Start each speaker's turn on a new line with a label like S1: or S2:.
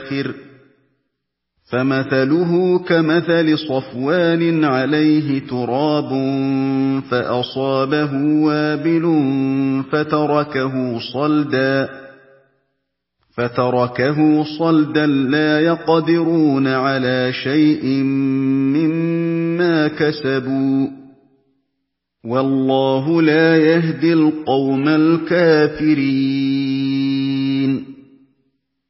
S1: كَافِرٍ فَمَثَلُهُ كَمَثَلِ صَفْوَانٍ عَلَيْهِ تُرَابٌ فَأَصَابَهُ وَابِلٌ فَتَرَكَهُ صَلْدًا لَّا يَقْدِرُونَ عَلَىٰ شَيْءٍ مِّمَّا كَسَبُوا ۗ وَاللَّهُ لَا يَهْدِي الْقَوْمَ الْكَافِرِينَ